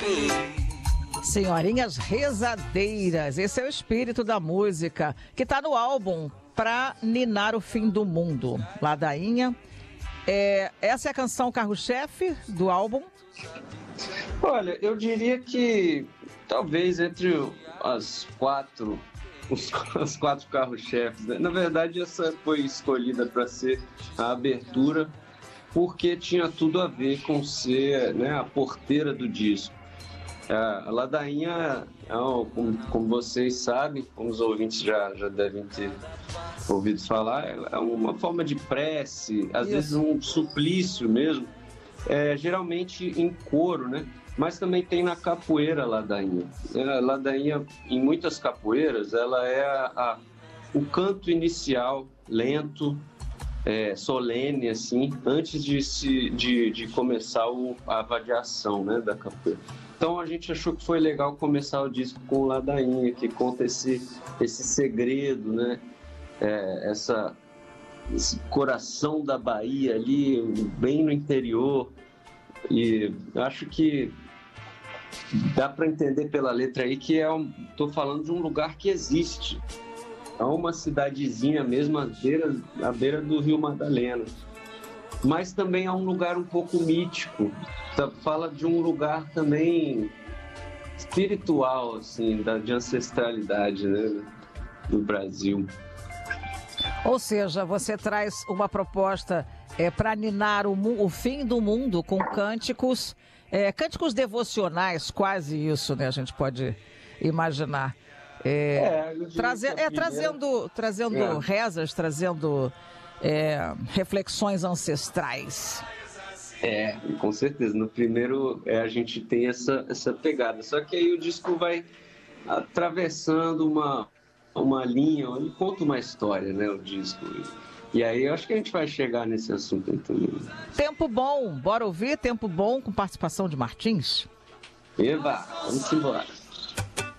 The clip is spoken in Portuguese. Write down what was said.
Senhorinhas rezadeiras, esse é o espírito da música que está no álbum Pra Ninar o Fim do Mundo. Ladainha, essa é a canção carro-chefe do álbum? Olha, eu diria que talvez entre os quatro carro-chefes, né? Na verdade, essa foi escolhida para ser a abertura, porque tinha tudo a ver com ser, né, a porteira do disco. A ladainha, como vocês sabem, como os ouvintes já devem ter ouvido falar, é uma forma de prece, às vezes um suplício mesmo, geralmente em coro, né? Mas também tem na capoeira a ladainha. A ladainha, em muitas capoeiras, ela é o canto inicial, lento, solene, assim, antes de começar a vadiação, né, da capoeira. Então a gente achou que foi legal começar o disco com ladainha, que conta esse segredo, né? Esse coração da Bahia ali, bem no interior. E acho que dá para entender pela letra aí que tô falando de um lugar que existe. É uma cidadezinha mesmo à beira do Rio Madalena. Mas também é um lugar um pouco mítico. Fala de um lugar também espiritual, assim, de ancestralidade, né, do Brasil. Ou seja, você traz uma proposta para ninar o fim do mundo com cânticos, cânticos devocionais, quase isso, né? A gente pode imaginar. Trazendo rezas, trazendo reflexões ancestrais. Com certeza. No primeiro a gente tem essa pegada. Só que aí o disco vai atravessando uma linha, ele conta uma história, né, o disco. E aí eu acho que a gente vai chegar nesse assunto aí também. Tempo Bom, bora ouvir Tempo Bom com participação de Martins? Eva, vamos embora.